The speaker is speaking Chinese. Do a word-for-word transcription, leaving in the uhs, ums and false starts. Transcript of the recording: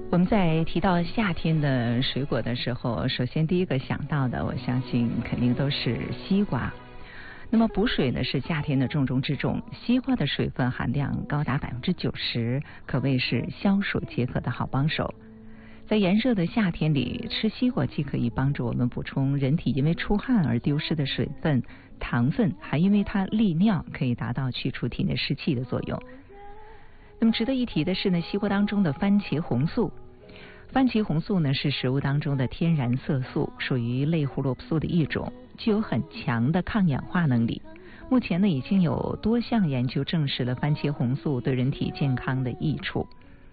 我们在提到夏天的水果的时候，首先第一个想到的，我相信肯定都是西瓜。那么补水呢是夏天的重中之重，西瓜的水分含量高达百分之九十，可谓是消暑解渴的好帮手。在炎热的夏天里，吃西瓜既可以帮助我们补充人体因为出汗而丢失的水分、糖分，还因为它利尿，可以达到去除体内湿气的作用。那么值得一提的是呢，西瓜当中的番茄红素。番茄红素呢是食物当中的天然色素，属于类胡萝卜素的一种，具有很强的抗氧化能力。目前呢已经有多项研究证实了番茄红素对人体健康的益处。